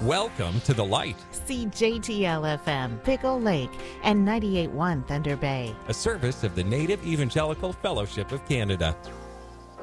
Welcome to the light, See JTL-FM, Pickle Lake, and 98.1 Thunder Bay. a service of the Native Evangelical Fellowship of Canada.